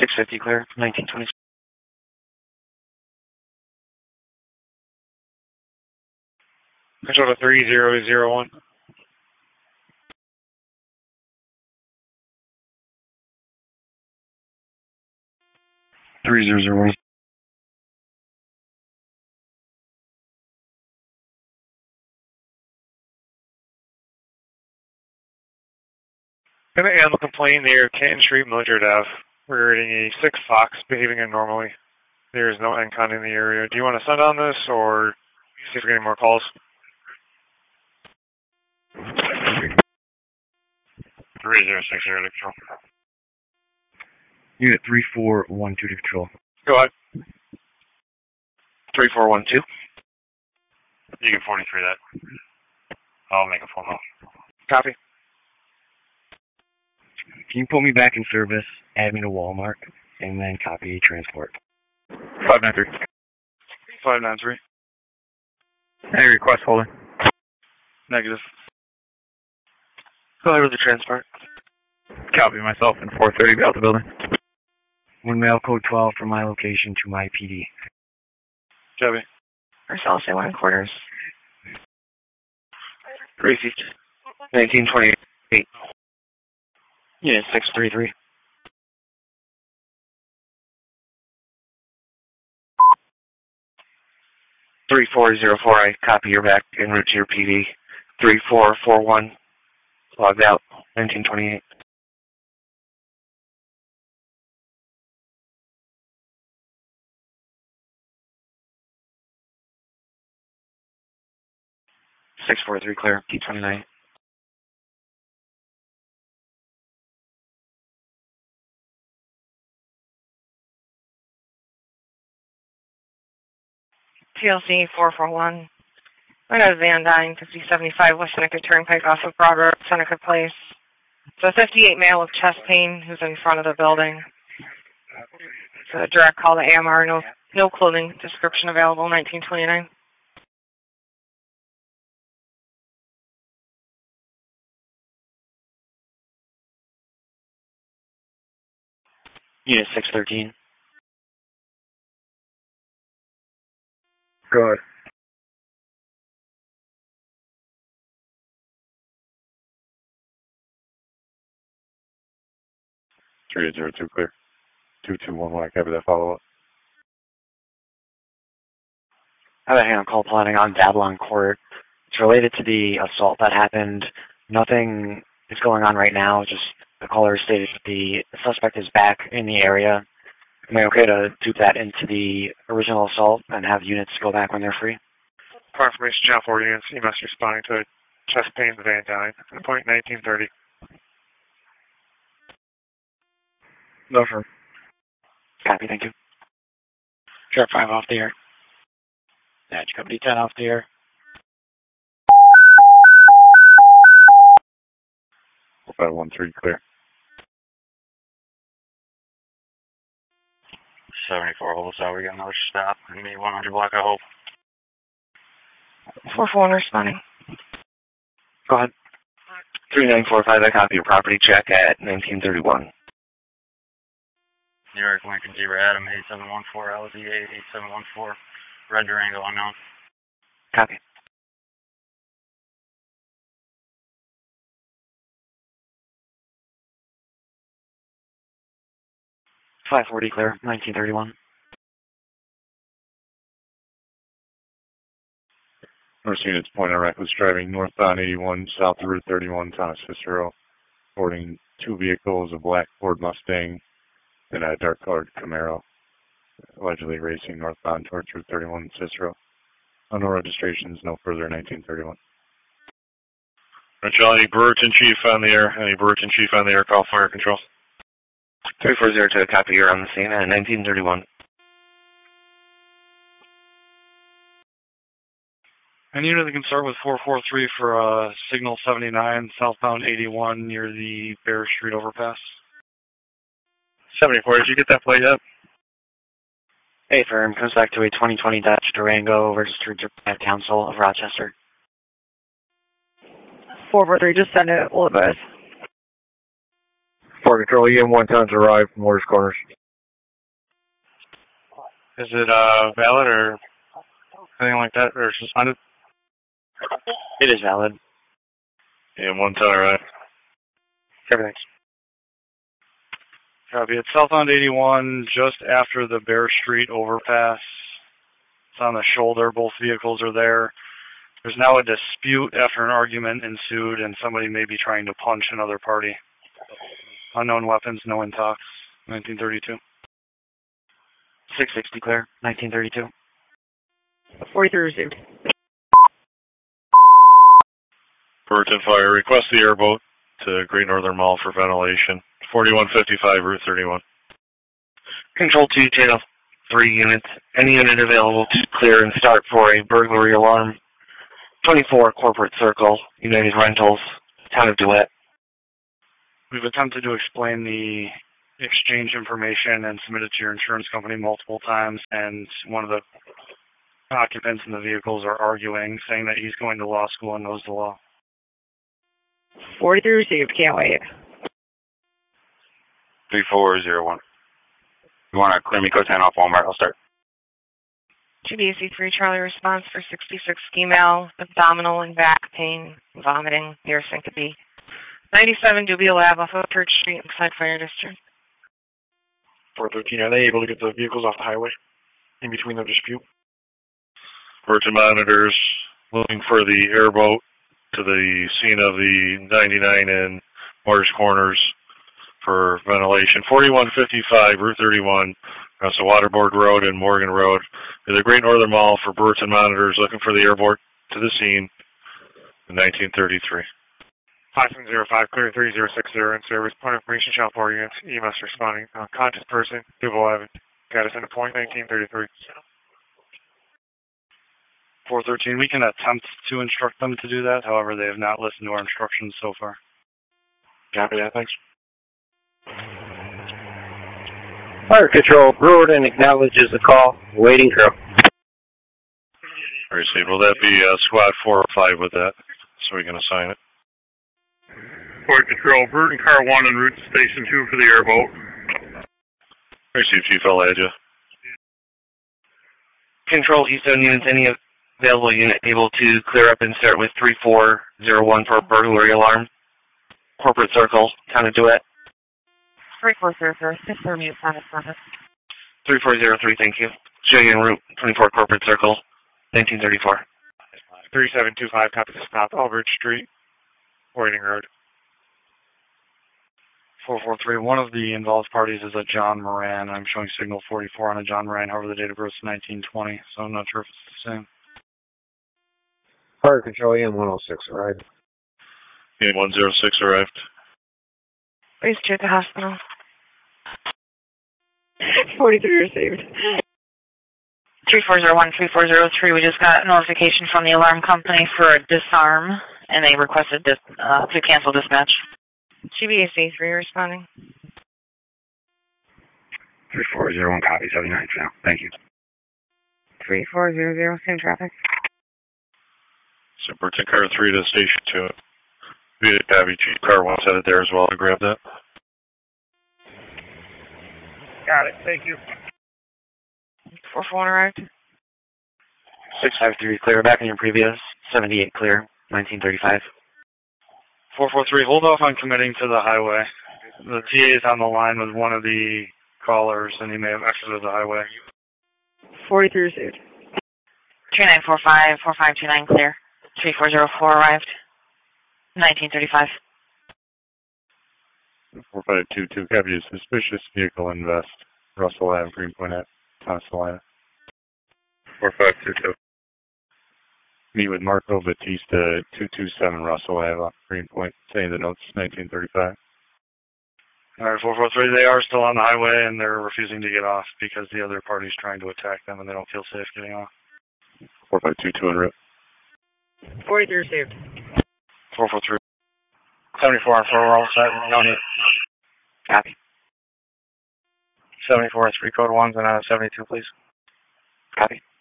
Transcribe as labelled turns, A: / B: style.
A: 650 clear, 1920.
B: Control to 3001. An animal complaint near Canton Street, Mildred Ave, regarding a 6 fox behaving abnormally. There is no NCON in the area. Do you want to send on this or see if we're getting more calls? 3060 to control.
A: Unit 3412 to control.
B: Go ahead.
A: 3412.
B: You can 43 that. I'll make a phone call. Copy.
A: Can you put me back in service, add me to Walmart, and then copy transport?
B: 593. 593. Any request holder? Negative.
A: Go ahead with the transport.
B: Copy myself in 430 out the building.
A: One mail code 12 from my location to my PD.
B: Copy.
C: Marcellus, I want quarters.
A: Gracie, 1928. Unit 633. I copy your back en route to your PD. 3441. Logged out. 1928. (643) clear. P29.
C: TLC 441. I got a Van Dyne, 5075 West Seneca Turnpike off of Broad Road, Seneca Place. It's a 58 male with chest pain who's in front of the building. It's a direct call to AMR, no clothing description available, 1929.
A: Unit 613.
B: Go ahead. Three 802 clear. 2211. I copy that follow up.
A: I have a hand call planning on Babylon Court. It's related to the assault that happened. Nothing is going on right now. Just the caller stated that the suspect is back in the area. Am I okay to dupe that into the original assault and have units go back when they're free?
B: Confirmation channel 4 units. EMS responding to chest pain Van Dyne. Point 1930. No, sir.
A: Copy, thank you. Sharp 5 off the air. Badge Company 10 off the air.
B: 513 clear.
D: 74 Holosau, we got another stop. Me 100 block, I hope.
C: 441 responding.
A: Go ahead. 3945, I copy your property check at 1931.
D: New York, Lincoln, Zebra, Adam, 8714, LZA, 8714, Red Durango, unknown.
A: Copy. (540) clear, 1931.
B: North units point on reckless driving northbound 81 south of Route 31, Thomas Cicero, boarding two vehicles, a black Ford Mustang and a dark-colored Camaro, allegedly racing northbound towards Route 31 Cicero. No registrations, no further 1931.
E: Rachel, any Brewerton Chief on the air? Any Brewerton Chief on the air? Call fire control.
A: 3402, copy, you're on the scene at 1931.
F: Any unit that can start with 443 for signal 79, southbound 81 near the Bear Street overpass.
E: 74, did you get that plate yet?
A: Hey, firm, comes back to a 2020 Dodge Durango, registered to Council of Rochester.
C: 443, just send it, we'll advise.
B: 4 Control, EM1 times arrived from Morris Corners.
F: Is it valid or anything like that, or suspended?
A: It is valid.
E: And 110, alright.
A: Everything's.
F: Copy. It's southbound 81, just after the Bear Street overpass. It's on the shoulder. Both vehicles are there. There's now a dispute after an argument ensued, and somebody may be trying to punch another party. Unknown weapons, no intox. 1932.
A: 660 clear. 1932.
G: 43 received.
E: Burton Fire, request the airboat to Great Northern Mall for ventilation. 4155 Route 31.
A: Control 2, Channel 3 units. Any unit available to clear and start for a burglary alarm. 24 Corporate Circle, United Rentals, Town of DeWitt.
F: We've attempted to explain the exchange information and submit it to your insurance company multiple times, and one of the occupants in the vehicles are arguing, saying that he's going to law school and knows the law.
G: 43 received. Can't wait.
H: 3401. You want to clear me code 10 off Walmart? I'll start.
C: GBAC3 Charlie response for 66 email, abdominal and back pain, vomiting, near syncope. 97 Dubia Lab off of Church Street inside Fire District.
I: 413, are they able to get the vehicles off the highway in between their dispute?
E: Burton monitors looking for the airboat to the scene of the 99 and Morris Corners for ventilation. 4155 Route 31, across the Waterboard Road and Morgan Road. To the Great Northern Mall for Burton monitors looking for the airboat to the scene in 1933.
I: 5705, clear 3060 in service. Point information, Channel 4 units. EMS responding. Conscious person, Duval Avenue. Got us into point 1933.
F: 413, we can attempt to instruct them to do that. However, they have not listened to our instructions so far.
I: Copy that, thanks.
J: Fire Control, Brewerton acknowledges the call. Waiting crew.
E: Received. Will that be squad 4 or 5 with that? So we can assign it.
K: Fire Control, Brewerton Car 1 en route to Station 2 for the airboat.
E: Received, Chief. I'll add you.
A: Control Houston units, any available unit able to clear up and start with 3401 for a burglary alarm. Corporate Circle, Town of DeWitt.
C: 3400, sister mute, Planet Service.
A: 3403, thank you. Show you en route, 24 Corporate Circle, 1934.
I: 3725, copy the stop, Albert Street, Waiting Road.
F: 443, one of the involved parties is a John Moran. I'm showing signal 44 on a John Moran, however the date of birth is 1920, so I'm not sure if it's the same.
J: Fire Control, EM 106 arrived.
E: EM 106 arrived.
C: Please check the hospital.
G: 43 received.
C: 3401, 3403, we just got notification from the alarm company for a disarm, and they requested to cancel dispatch. GBAC 3 responding.
H: 3401, copy 79 now. Thank you.
C: 3400, same traffic.
E: So Burton Car 3 to Station 2. Via copy, Chief Car 1's headed there as well to grab that.
K: Got it, thank you.
C: 441 arrived.
A: 653 clear, back in your previous. 78 clear, 1935.
F: 443, hold off on committing to the highway. The TA is on the line with one of the callers, and he may have exited the highway.
G: 43 received.
C: 3945, 4529 clear. 3404 arrived. 1935.
B: 4522, copy a suspicious vehicle in West Russell Ave, Greenpoint at Tonsilana.
H: 4522.
B: Meet with Marco Batista, 227 Russell Ave, off Greenpoint, saying the notes 1935.
F: All right, 443, they are still on the highway, and they're refusing to get off because the other party's trying to attack them, and they don't feel safe getting off.
B: 4522 en route.
G: 43 received.
F: 443. 74 on 4, we're all set. No need.
A: Copy.
F: 74, 3 code 1s, and 72, please.
A: Copy.